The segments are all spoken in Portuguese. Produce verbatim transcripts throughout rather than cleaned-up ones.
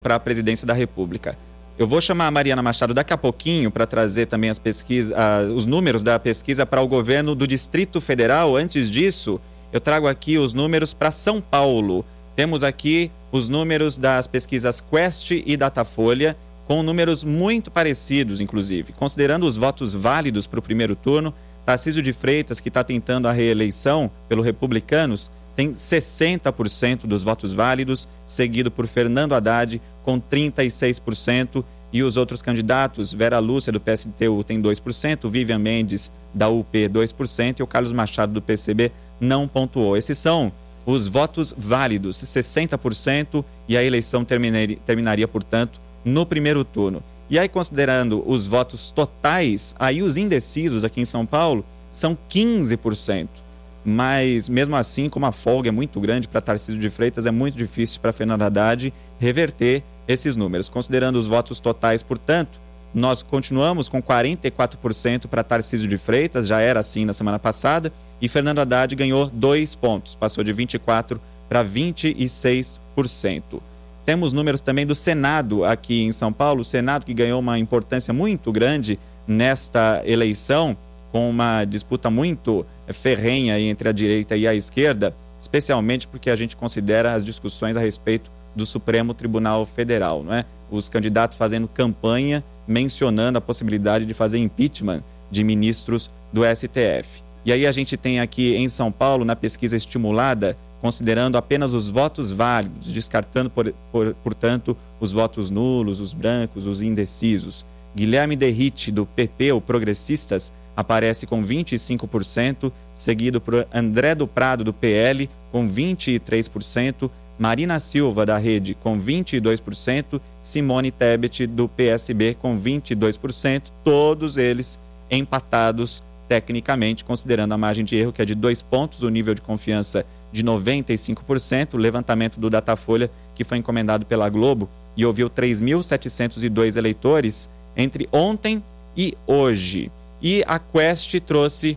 para a presidência da República. Eu vou chamar a Mariana Machado daqui a pouquinho para trazer também as pesquisas, uh, os números da pesquisa para o governo do Distrito Federal. Antes disso, eu trago aqui os números para São Paulo. Temos aqui os números das pesquisas Quest e Datafolha, com números muito parecidos, inclusive. Considerando os votos válidos para o primeiro turno, Tarcísio de Freitas, que está tentando a reeleição pelo Republicanos, tem sessenta por cento dos votos válidos, seguido por Fernando Haddad, com trinta e seis por cento, e os outros candidatos, Vera Lúcia, do P S T U, tem dois por cento, Vivian Mendes, da U P, dois por cento, e o Carlos Machado, do P C B, não pontuou. Esses são os votos válidos, sessenta por cento, e a eleição terminaria, terminaria, portanto, no primeiro turno. E aí, considerando os votos totais, aí os indecisos aqui em São Paulo são quinze por cento. Mas, mesmo assim, como a folga é muito grande para Tarcísio de Freitas, é muito difícil para Fernando Haddad reverter esses números. Considerando os votos totais, portanto, nós continuamos com quarenta e quatro por cento para Tarcísio de Freitas, já era assim na semana passada, e Fernando Haddad ganhou dois pontos, passou de vinte e quatro por cento para vinte e seis por cento. Temos números também do Senado aqui em São Paulo, o Senado que ganhou uma importância muito grande nesta eleição, com uma disputa muito ferrenha entre a direita e a esquerda, especialmente porque a gente considera as discussões a respeito do Supremo Tribunal Federal, não é? Os candidatos fazendo campanha, mencionando a possibilidade de fazer impeachment de ministros do S T F. E aí a gente tem aqui em São Paulo, na pesquisa estimulada, considerando apenas os votos válidos, descartando, por, por, portanto, os votos nulos, os brancos, os indecisos. Guilherme Derrite, do P P, o Progressistas, aparece com vinte e cinco por cento, seguido por André do Prado, do P L, com vinte e três por cento, Marina Silva, da Rede, com vinte e dois por cento, Simone Tebet, do P S B, com vinte e dois por cento, todos eles empatados tecnicamente, considerando a margem de erro, que é de dois pontos, o nível de confiança de noventa e cinco por cento, o levantamento do Datafolha, que foi encomendado pela Globo e ouviu três mil setecentos e dois eleitores entre ontem e hoje. E a Quest trouxe,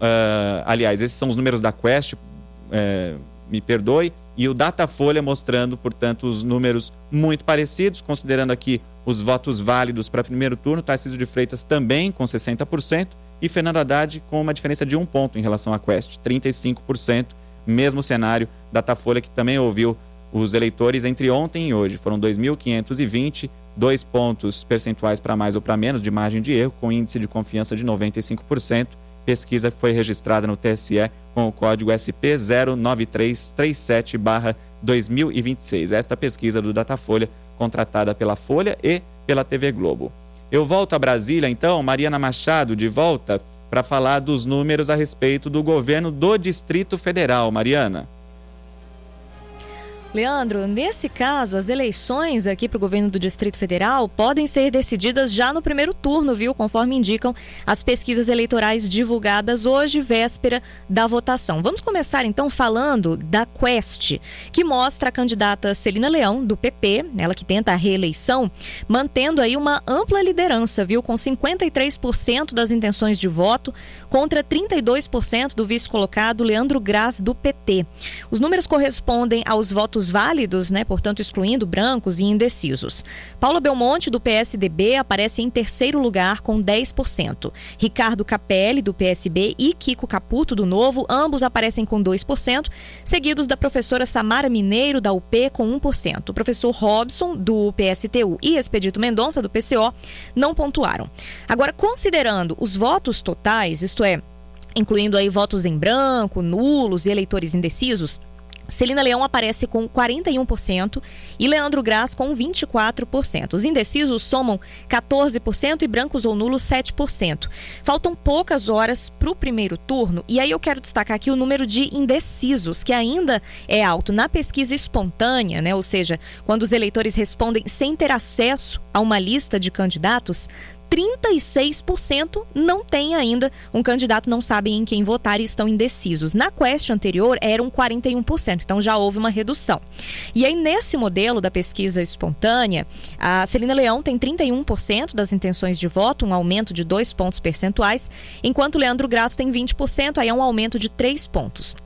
uh, aliás, esses são os números da Quest, uh, me perdoe, e o Datafolha mostrando, portanto, os números muito parecidos, considerando aqui os votos válidos para primeiro turno, Tarcísio de Freitas também com sessenta por cento e Fernando Haddad com uma diferença de um ponto em relação à Quest, trinta e cinco por cento, mesmo cenário, Datafolha que também ouviu os eleitores entre ontem e hoje, foram dois mil quinhentos e vinte, dois pontos percentuais para mais ou para menos de margem de erro, com índice de confiança de noventa e cinco por cento. Pesquisa que foi registrada no T S E com o código S P zero nove três três sete barra dois mil e vinte e seis. Esta pesquisa do Datafolha, contratada pela Folha e pela T V Globo. Eu volto a Brasília, então, Mariana Machado, de volta, para falar dos números a respeito do governo do Distrito Federal. Mariana. Leandro, nesse caso, as eleições aqui para o governo do Distrito Federal podem ser decididas já no primeiro turno, viu? Conforme indicam as pesquisas eleitorais divulgadas hoje, véspera da votação. Vamos começar, então, falando da Quest, que mostra a candidata Celina Leão, do P P, ela que tenta a reeleição, mantendo aí uma ampla liderança, viu? Com cinquenta e três por cento das intenções de voto contra trinta e dois por cento do vice-colocado Leandro Graz, do P T. Os números correspondem aos votos válidos, né, portanto excluindo brancos e indecisos. Paula Belmonte, do P S D B, aparece em terceiro lugar com dez por cento. Ricardo Capelli, do P S B, e Kiko Caputo, do Novo, ambos aparecem com dois por cento, seguidos da professora Samara Mineiro, da U P, com um por cento. O professor Robson, do P S T U, e Expedito Mendonça, do P C O, não pontuaram. Agora, considerando os votos totais, isto é, incluindo aí votos em branco, nulos e eleitores indecisos, Celina Leão aparece com quarenta e um por cento e Leandro Graz com vinte e quatro por cento. Os indecisos somam quatorze por cento e brancos ou nulos sete por cento. Faltam poucas horas para o primeiro turno e aí eu quero destacar aqui o número de indecisos, que ainda é alto na pesquisa espontânea, né? Ou seja, quando os eleitores respondem sem ter acesso a uma lista de candidatos, trinta e seis por cento não tem ainda um candidato, não sabem em quem votar e estão indecisos. Na Quest anterior eram quarenta e um por cento, então já houve uma redução. E aí nesse modelo da pesquisa espontânea, a Celina Leão tem trinta e um por cento das intenções de voto, um aumento de dois pontos percentuais, enquanto Leandro Graz tem vinte por cento, aí é um aumento de três pontos.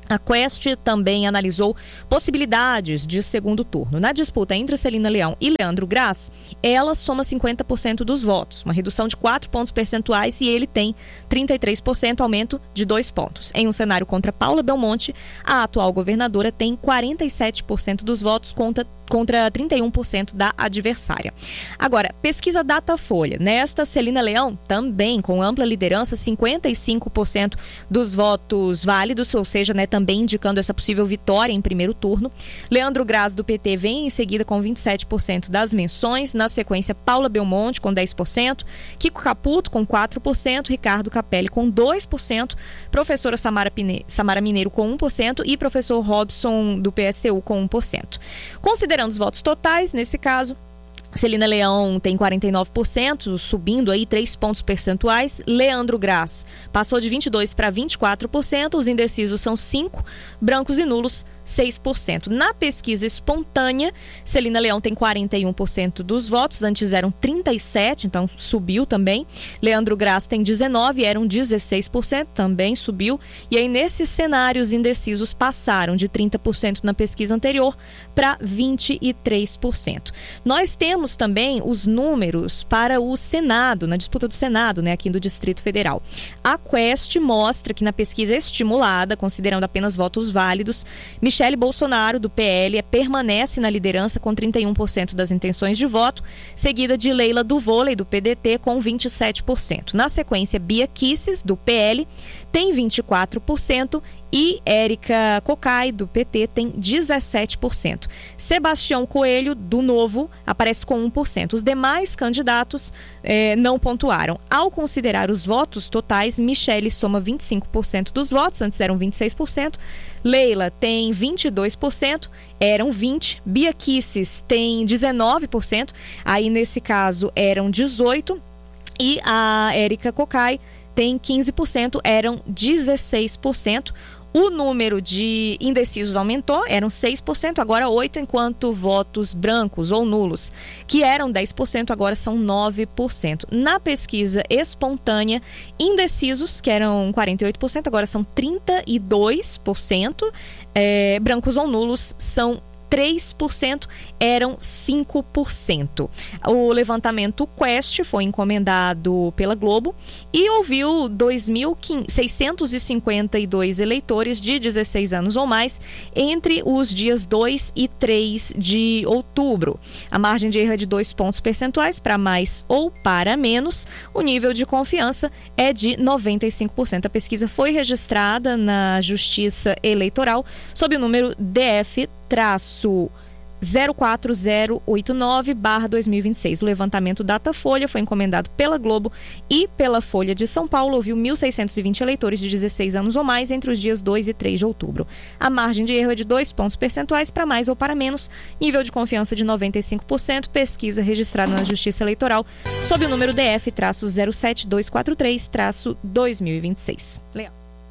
A Quest também analisou possibilidades de segundo turno. Na disputa entre Celina Leão e Leandro Graz, ela soma cinquenta por cento dos votos, uma redução de quatro pontos percentuais, e ele tem trinta e três por cento, aumento de dois pontos. Em um cenário contra Paula Belmonte, a atual governadora tem quarenta e sete por cento dos votos contra contra trinta e um por cento da adversária. Agora, pesquisa Datafolha. Nesta, Celina Leão também com ampla liderança, cinquenta e cinco por cento dos votos válidos, ou seja, né, também indicando essa possível vitória em primeiro turno. Leandro Graz, do P T, vem em seguida com vinte e sete por cento das menções. Na sequência, Paula Belmonte com dez por cento, Kiko Caputo com quatro por cento, Ricardo Capelli com dois por cento, professora Samara, Pine... Samara Mineiro com um por cento e professor Robson, do P S T U, com um por cento. Considerando os votos totais, nesse caso, Celina Leão tem quarenta e nove por cento, subindo aí três pontos percentuais. Leandro Graz passou de vinte e dois por cento para vinte e quatro por cento, os indecisos são cinco, brancos e nulos seis por cento. Na pesquisa espontânea, Celina Leão tem quarenta e um por cento dos votos, antes eram trinta e sete por cento, então subiu também. Leandro Graz tem dezenove por cento, eram dezesseis por cento, também subiu. E aí, nesse cenário, os indecisos passaram de trinta por cento na pesquisa anterior para vinte e três por cento. Nós temos também os números para o Senado, na disputa do Senado, né, aqui do Distrito Federal. A Quest mostra que na pesquisa estimulada, considerando apenas votos válidos, Michele Bolsonaro, do P L, permanece na liderança com trinta e um por cento das intenções de voto, seguida de Leila do Vôlei, do P D T, com vinte e sete por cento. Na sequência, Bia Kicis, do P L, tem vinte e quatro por cento e Érica Cocai, do P T, tem dezessete por cento. Sebastião Coelho, do Novo, aparece com um por cento. Os demais candidatos eh, não pontuaram. Ao considerar os votos totais, Michele soma vinte e cinco por cento dos votos, antes eram vinte e seis por cento. Leila tem vinte e dois por cento, eram vinte por cento. Bia Kicis tem dezenove por cento, aí nesse caso eram dezoito por cento. E a Érica Cocai tem quinze por cento, eram dezesseis por cento. O número de indecisos aumentou, eram seis por cento, agora oito por cento, enquanto votos brancos ou nulos, que eram dez por cento, agora são nove por cento. Na pesquisa espontânea, indecisos, que eram quarenta e oito por cento, agora são trinta e dois por cento, é, brancos ou nulos são três por cento, eram cinco por cento. O levantamento Quest foi encomendado pela Globo e ouviu dois mil seiscentos e cinquenta e dois eleitores de dezesseis anos ou mais entre os dias dois e três de outubro. A margem de erro é de dois pontos percentuais para mais ou para menos. O nível de confiança é de noventa e cinco por cento. A pesquisa foi registrada na Justiça Eleitoral sob o número D F traço zero quatro zero oito nove barra dois mil e vinte e seis. O levantamento Datafolha foi encomendado pela Globo e pela Folha de São Paulo. Ouviu mil seiscentos e vinte eleitores de dezesseis anos ou mais entre os dias dois e três de outubro. A margem de erro é de dois pontos percentuais para mais ou para menos. Nível de confiança de noventa e cinco por cento. Pesquisa registrada na Justiça Eleitoral sob o número D F traço zero sete dois quatro três traço dois mil e vinte e seis. Legal.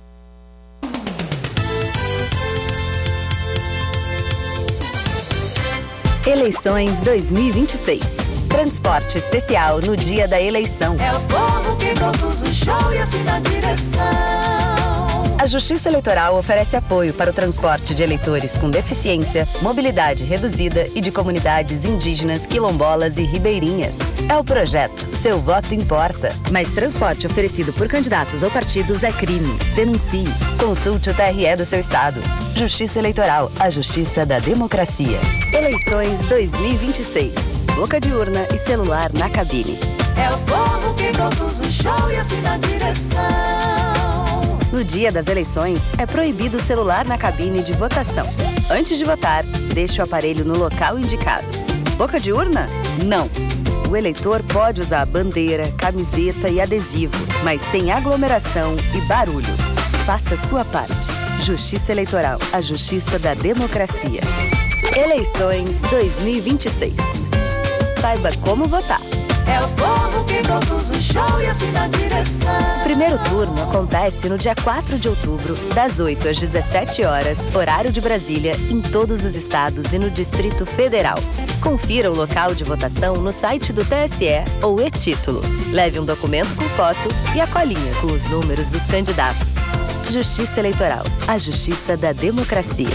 Eleições dois mil e vinte e seis. Transporte especial no dia da eleição. É o povo que produz o show e assina a direção. A Justiça Eleitoral oferece apoio para o transporte de eleitores com deficiência, mobilidade reduzida e de comunidades indígenas, quilombolas e ribeirinhas. É o projeto Seu Voto Importa. Mas transporte oferecido por candidatos ou partidos é crime. Denuncie. Consulte o T R E do seu estado. Justiça Eleitoral, a justiça da democracia. Eleições dois mil e vinte e seis. Boca de urna e celular na cabine. É o povo que produz o show e assina a direção. No dia das eleições, é proibido o celular na cabine de votação. Antes de votar, deixe o aparelho no local indicado. Boca de urna? Não. O eleitor pode usar bandeira, camiseta e adesivo, mas sem aglomeração e barulho. Faça sua parte. Justiça Eleitoral, a justiça da democracia. Eleições dois mil e vinte e seis. Saiba como votar. É o povo que produz o show e assina a direção. Primeiro turno acontece no dia quatro de outubro, das oito às dezessete horas, horário de Brasília, em todos os estados e no Distrito Federal. Confira o local de votação no site do T S E ou e-título. Leve um documento com foto e a colinha com os números dos candidatos. Justiça Eleitoral, a justiça da democracia.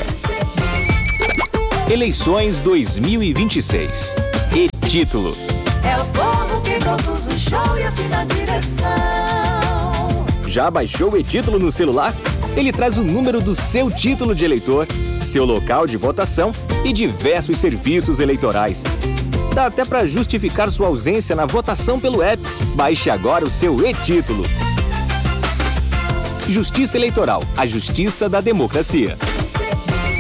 Eleições dois mil e vinte e seis. E-título. É o povo que produz o show e assina a direção. Já baixou o e-título no celular? Ele traz o número do seu título de eleitor, seu local de votação e diversos serviços eleitorais. Dá até para justificar sua ausência na votação pelo app. Baixe agora o seu e-título. Justiça Eleitoral, a justiça da democracia.